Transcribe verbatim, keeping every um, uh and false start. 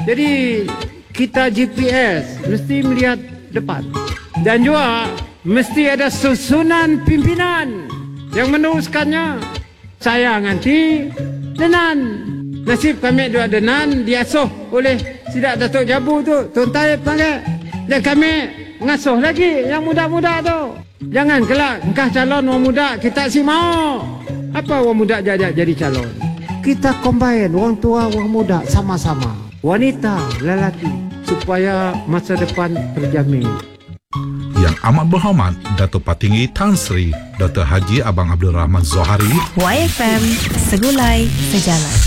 Jadi kita G P S mesti melihat depan. Dan juga mesti ada susunan pimpinan yang meneruskannya. Saya nanti Denan. Nasib kami dua Denan diasuh oleh Sidak Datuk Jabu tu, Tun Taib panggil. Dan kami ngasuh lagi yang muda-muda tu. Jangan kelak engkau calon orang muda kita si mau. Apa orang muda jadi jadi calon? Kita combine orang tua orang muda sama-sama. Wanita, lelaki supaya masa depan terjamin. Yang amat berhormat Datuk Patinggi Tan Sri Doktor Haji Abang Abdul Rahman Zohari. Y F M Segulai Sejalan.